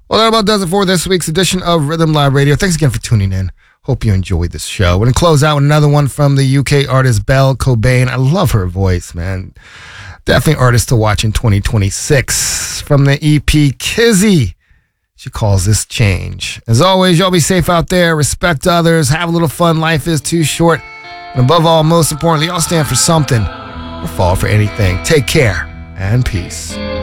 Well, that about does it for this week's edition of Rhythm Live Radio. Thanks again for tuning in. Hope you enjoyed this show. We're going to close out with another one from the UK artist Belle Cobain. I love her voice, man. Definitely artist to watch in 2026. From the EP Kizzy. She calls this Change. As always, y'all be safe out there. Respect others. Have a little fun. Life is too short. And above all, most importantly, y'all stand for something or fall for anything. Take care and peace.